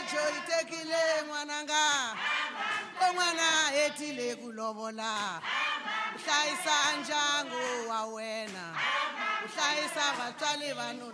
Micho itekile mwananga Mwana etile kulobola Uhlahisa njango wa wena Uhlahisa batswali banu